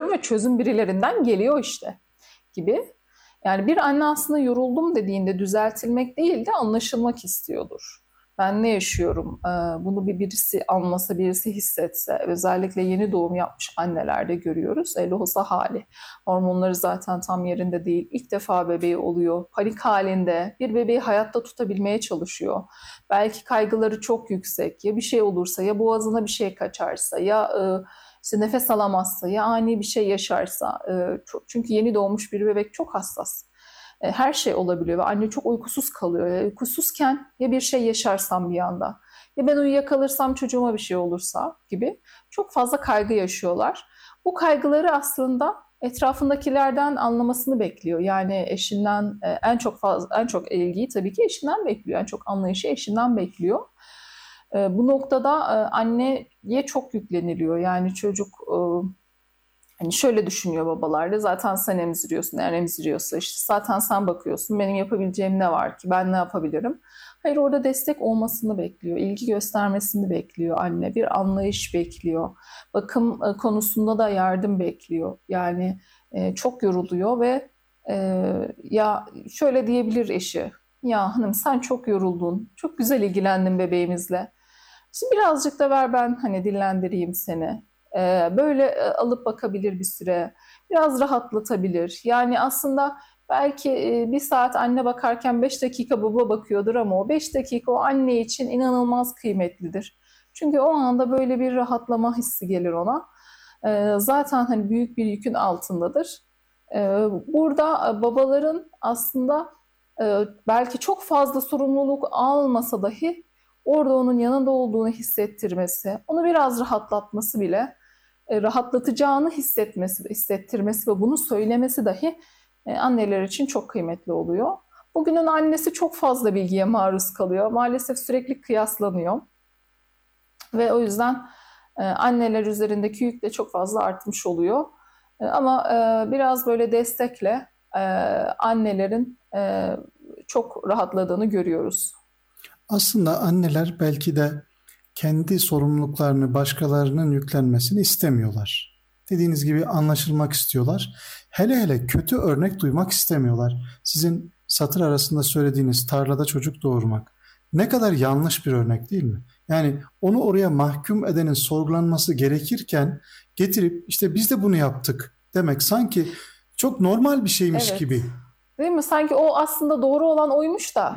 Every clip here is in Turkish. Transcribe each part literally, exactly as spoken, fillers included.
istiyorum ve çözüm birilerinden geliyor işte gibi. Yani bir anne aslında yoruldum dediğinde düzeltilmek değil de anlaşılmak istiyordur. Ben ne yaşıyorum? Ee, Bunu bir birisi anlasa, birisi hissetse, özellikle yeni doğum yapmış annelerde görüyoruz. Elohosa hali. Hormonları zaten tam yerinde değil. İlk defa bebeği oluyor. Panik halinde bir bebeği hayatta tutabilmeye çalışıyor. Belki kaygıları çok yüksek. Ya bir şey olursa, ya boğazına bir şey kaçarsa, ya e, işte nefes alamazsa, ya ani bir şey yaşarsa. E, çok, çünkü yeni doğmuş bir bebek çok hassas. E, her şey olabiliyor ve anne çok uykusuz kalıyor. E, uykusuzken ya bir şey yaşarsam bir anda, ya ben uyuyakalırsam çocuğuma bir şey olursa gibi çok fazla kaygı yaşıyorlar. Bu kaygıları aslında etrafındakilerden anlamasını bekliyor. Yani eşinden e, en çok fazla en çok ilgiyi tabii ki eşinden bekliyor. En çok anlayışı eşinden bekliyor. E, bu noktada e, anneye çok yükleniliyor. Yani çocuk e, hani şöyle düşünüyor babalar da, zaten sen emziriyorsun, eğer emziriyorsa işte zaten sen bakıyorsun, benim yapabileceğim ne var ki, ben ne yapabilirim? Hayır, orada destek olmasını bekliyor, ilgi göstermesini bekliyor anne, bir anlayış bekliyor. Bakım e, konusunda da yardım bekliyor. Yani e, çok yoruluyor ve e, ya şöyle diyebilir eşi, ya hanım sen çok yoruldun, çok güzel ilgilendin bebeğimizle. Şimdi birazcık da ver ben hani dinlendireyim seni. Ee, böyle e, alıp bakabilir bir süre. Biraz rahatlatabilir. Yani aslında belki e, bir saat anne bakarken beş dakika baba bakıyordur ama o beş dakika o anne için inanılmaz kıymetlidir. Çünkü o anda böyle bir rahatlama hissi gelir ona. Ee, zaten hani büyük bir yükün altındadır. Ee, burada e, babaların aslında e, belki çok fazla sorumluluk almasa dahi orada onun yanında olduğunu hissettirmesi, onu biraz rahatlatması bile, e, rahatlatacağını hissetmesi, hissettirmesi ve bunu söylemesi dahi e, anneler için çok kıymetli oluyor. Bugünün annesi çok fazla bilgiye maruz kalıyor. Maalesef sürekli kıyaslanıyor ve o yüzden e, anneler üzerindeki yük de çok fazla artmış oluyor. E, ama e, biraz böyle destekle e, annelerin e, çok rahatladığını görüyoruz. Aslında anneler belki de kendi sorumluluklarını başkalarının yüklenmesini istemiyorlar. Dediğiniz gibi anlaşılmak istiyorlar. Hele hele kötü örnek duymak istemiyorlar. Sizin satır arasında söylediğiniz tarlada çocuk doğurmak ne kadar yanlış bir örnek değil mi? Yani onu oraya mahkum edenin sorgulanması gerekirken getirip işte biz de bunu yaptık demek sanki çok normal bir şeymiş Evet. gibi. Değil mi? Sanki o aslında doğru olan oymuş da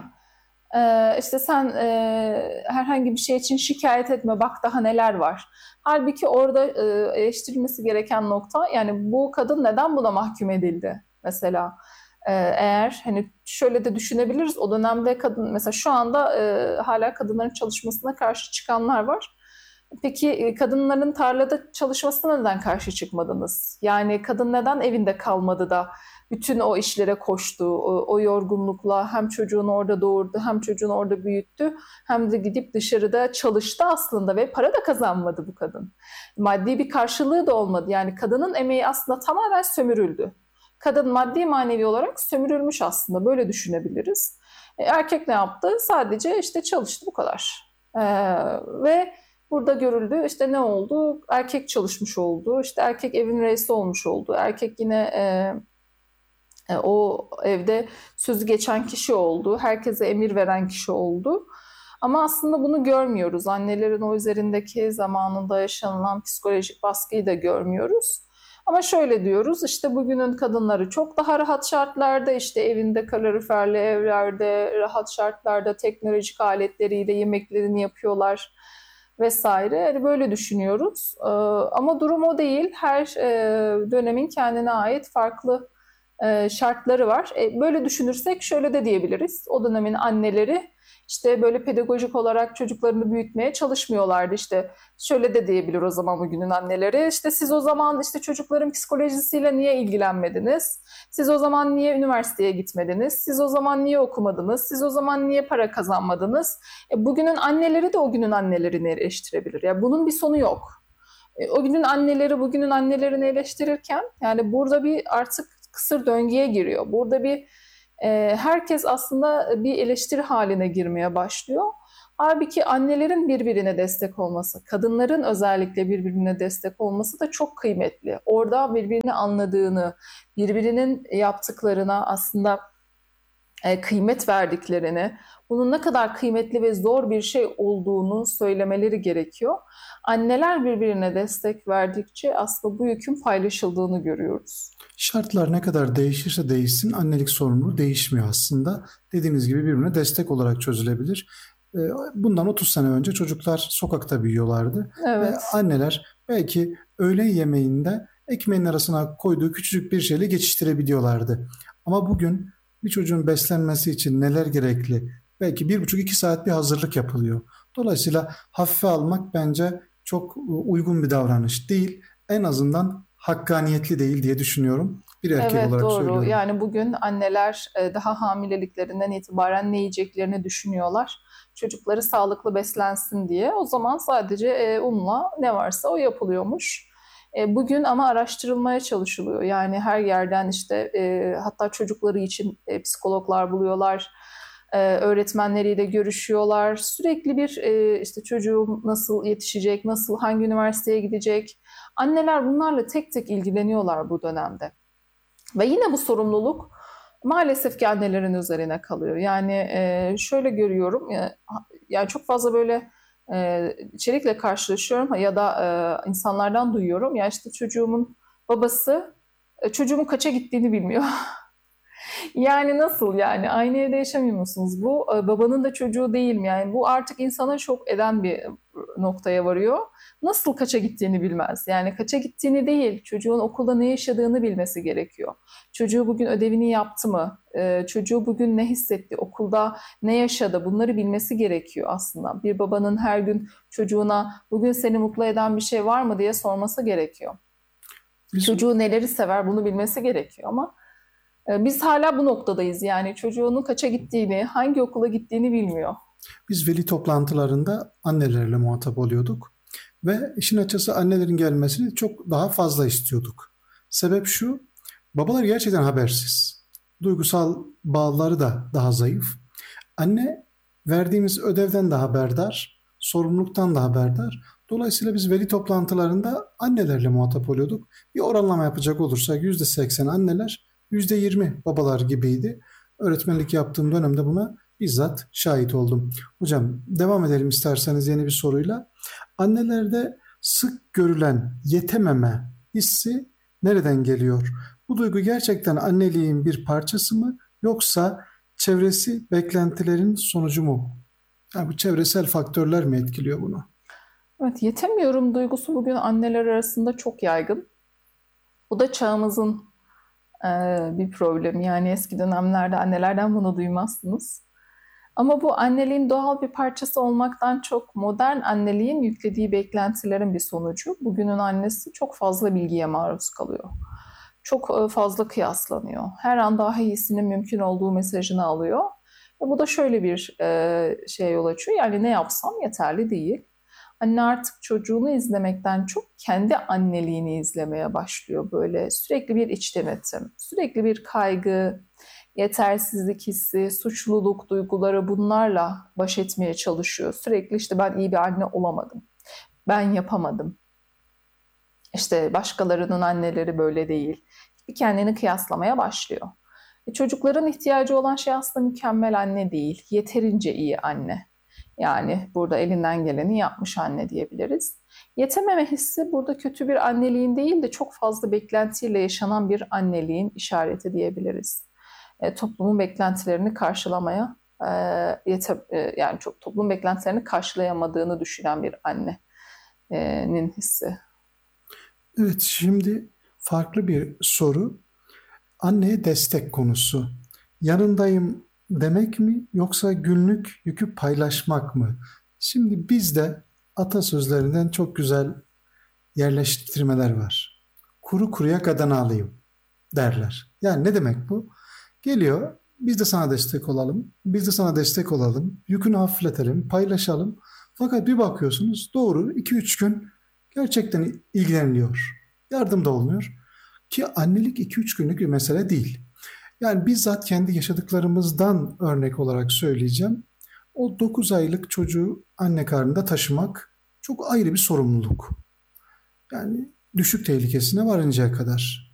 e, işte sen e, herhangi bir şey için şikayet etme, bak daha neler var. Halbuki orada e, eleştirilmesi gereken nokta, yani bu kadın neden buna mahkum edildi mesela. E, eğer hani şöyle de düşünebiliriz, o dönemde kadın mesela, şu anda e, hala kadınların çalışmasına karşı çıkanlar var. Peki e, kadınların tarlada çalışmasına neden karşı çıkmadınız? Yani kadın neden evinde kalmadı da bütün o işlere koştu, o, o yorgunlukla hem çocuğunu orada doğurdu, hem çocuğunu orada büyüttü, hem de gidip dışarıda çalıştı aslında ve para da kazanmadı bu kadın. Maddi bir karşılığı da olmadı. Yani kadının emeği aslında tamamen sömürüldü. Kadın maddi manevi olarak sömürülmüş aslında, böyle düşünebiliriz. E, erkek ne yaptı? Sadece işte çalıştı, bu kadar. E, ve burada görüldü, işte ne oldu? Erkek çalışmış oldu, işte erkek evin reisi olmuş oldu, erkek yine e, e, o evde sözü geçen kişi oldu, herkese emir veren kişi oldu. Ama aslında bunu görmüyoruz. Annelerin o üzerindeki zamanında yaşanılan psikolojik baskıyı da görmüyoruz. Ama şöyle diyoruz, işte bugünün kadınları çok daha rahat şartlarda, işte evinde kaloriferli evlerde, rahat şartlarda teknolojik aletleriyle yemeklerini yapıyorlar vesaire. Yani böyle düşünüyoruz. Ee, ama durum o değil. Her e, dönemin kendine ait farklı e, şartları var. E, böyle düşünürsek şöyle de diyebiliriz. O dönemin anneleri işte böyle pedagojik olarak çocuklarını büyütmeye çalışmıyorlardı. İşte şöyle de diyebilir o zaman bugünün anneleri. İşte siz o zaman işte çocukların psikolojisiyle niye ilgilenmediniz? Siz o zaman niye üniversiteye gitmediniz? Siz o zaman niye okumadınız? Siz o zaman niye para kazanmadınız? E, bugünün anneleri de o günün annelerini eleştirebilir. Yani bunun bir sonu yok. E, o günün anneleri bugünün annelerini eleştirirken, yani burada bir artık kısır döngüye giriyor. Burada bir e, herkes aslında bir eleştiri haline girmeye başlıyor. Halbuki annelerin birbirine destek olması, kadınların özellikle birbirine destek olması da çok kıymetli. Orada birbirini anladığını, birbirinin yaptıklarına aslında e, kıymet verdiklerini, bunun ne kadar kıymetli ve zor bir şey olduğunu söylemeleri gerekiyor. Anneler birbirine destek verdikçe aslında bu yükün paylaşıldığını görüyoruz. Şartlar ne kadar değişirse değişsin annelik sorumluluğu değişmiyor aslında. Dediğiniz gibi birbirine destek olarak çözülebilir. Bundan otuz sene önce çocuklar sokakta büyüyorlardı. Evet. Ve anneler belki öğle yemeğinde ekmeğin arasına koyduğu küçücük bir şeyle geçiştirebiliyorlardı. Ama bugün bir çocuğun beslenmesi için neler gerekli? Belki bir buçuk iki saat bir hazırlık yapılıyor. Dolayısıyla hafife almak bence çok uygun bir davranış değil. En azından hakkaniyetli değil diye düşünüyorum. Bir erkek Evet, olarak doğru. söylüyorum. Yani bugün anneler daha hamileliklerinden itibaren ne yiyeceklerini düşünüyorlar. Çocukları sağlıklı beslensin diye. O zaman sadece unla ne varsa o yapılıyormuş. Bugün ama araştırılmaya çalışılıyor. Yani her yerden işte hatta çocukları için psikologlar buluyorlar. Öğretmenleriyle görüşüyorlar. Sürekli bir işte çocuğum nasıl yetişecek, nasıl hangi üniversiteye gidecek. Anneler bunlarla tek tek ilgileniyorlar bu dönemde. Ve yine bu sorumluluk maalesef ki annelerin üzerine kalıyor. Yani e, şöyle görüyorum, ya, yani çok fazla böyle e, içerikle karşılaşıyorum ya da e, insanlardan duyuyorum. Ya işte çocuğumun babası e, çocuğumun kaça gittiğini bilmiyor. Yani nasıl yani? Aynı evde yaşamıyor musunuz? Bu e, babanın da çocuğu değil mi? Yani bu artık insana şok eden bir noktaya varıyor. Nasıl kaça gittiğini bilmez. Yani kaça gittiğini değil, çocuğun okulda ne yaşadığını bilmesi gerekiyor. Çocuğu bugün ödevini yaptı mı? E, çocuğu bugün ne hissetti? Okulda ne yaşadı? Bunları bilmesi gerekiyor aslında. Bir babanın her gün çocuğuna bugün seni mutlu eden bir şey var mı diye sorması gerekiyor. Biz, Çocuğu neleri sever bunu bilmesi gerekiyor ama biz hala bu noktadayız. Yani çocuğunun kaça gittiğini, hangi okula gittiğini bilmiyor. biz veli toplantılarında annelerle muhatap oluyorduk. Ve işin açıkçası annelerin gelmesini çok daha fazla istiyorduk. Sebep şu, babalar gerçekten habersiz. Duygusal bağları da daha zayıf. Anne verdiğimiz ödevden de haberdar, sorumluluktan da haberdar. Dolayısıyla biz veli toplantılarında annelerle muhatap oluyorduk. Bir oranlama yapacak olursak yüzde seksen anneler, yüzde yirmi babalar gibiydi. Öğretmenlik yaptığım dönemde buna bizzat şahit oldum. Hocam devam edelim isterseniz yeni bir soruyla. Annelerde sık görülen yetememe hissi nereden geliyor? Bu duygu gerçekten anneliğin bir parçası mı yoksa çevresi beklentilerin sonucu mu? Yani bu çevresel faktörler mi etkiliyor bunu? Evet, yetemiyorum duygusu bugün anneler arasında çok yaygın. Bu da çağımızın e, bir problemi. Yani eski dönemlerde annelerden bunu duymazsınız. Ama bu anneliğin doğal bir parçası olmaktan çok modern anneliğin yüklediği beklentilerin bir sonucu. Bugünün annesi çok fazla bilgiye maruz kalıyor. Çok fazla kıyaslanıyor. Her an daha iyisinin mümkün olduğu mesajını alıyor. Ve bu da şöyle bir e, şeye yol açıyor. Yani ne yapsam yeterli değil. Anne artık çocuğunu izlemekten çok kendi anneliğini izlemeye başlıyor. Böyle sürekli bir iç denetim, sürekli bir kaygı, yetersizlik hissi, suçluluk duyguları bunlarla baş etmeye çalışıyor. Sürekli işte ben iyi bir anne olamadım, ben yapamadım. İşte başkalarının anneleri böyle değil. Bir kendini kıyaslamaya başlıyor. E çocukların ihtiyacı olan şey aslında mükemmel anne değil, yeterince iyi anne. Yani burada elinden geleni yapmış anne diyebiliriz. Yetememe hissi burada kötü bir anneliğin değil de çok fazla beklentiyle yaşanan bir anneliğin işareti diyebiliriz. E, toplumun beklentilerini karşılamaya e, yete, e, yani çok toplum beklentilerini karşılayamadığını düşünen bir annenin hissi. Evet, şimdi farklı bir soru. Anneye destek konusu. Yanındayım demek mi yoksa günlük yükü paylaşmak mı? Şimdi bizde atasözlerinden çok güzel yerleştirmeler var. Kuru kuruya kadını alayım derler. Yani ne demek bu? Geliyor, biz de sana destek olalım, biz de sana destek olalım, yükünü hafifletelim, paylaşalım. Fakat bir bakıyorsunuz doğru iki üç gün gerçekten ilgileniliyor, yardım da olunuyor. Ki annelik iki üç günlük bir mesele değil. Yani bizzat kendi yaşadıklarımızdan örnek olarak söyleyeceğim. O dokuz aylık çocuğu anne karnında taşımak çok ayrı bir sorumluluk. Yani düşük tehlikesine varıncaya kadar.